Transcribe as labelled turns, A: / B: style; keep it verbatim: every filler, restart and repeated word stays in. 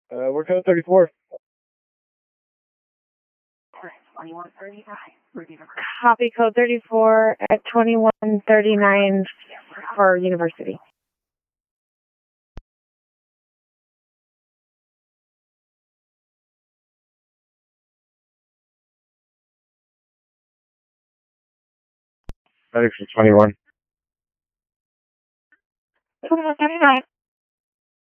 A: Uh, we're code thirty-four.
B: Copy code thirty-four at twenty-one thirty-nine for University.
A: Medics for twenty-one.
B: twenty-one thirty-nine.